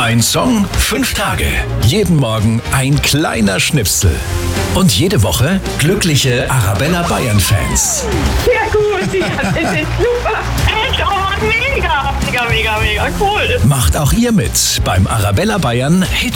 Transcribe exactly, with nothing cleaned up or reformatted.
Ein Song, fünf Tage. Jeden Morgen ein kleiner Schnipsel. Und jede Woche glückliche Arabella Bayern-Fans. Sehr gut, ja, das ist super. Echt, oh, mega, mega, mega, mega cool. Macht auch ihr mit beim Arabella Bayern Hit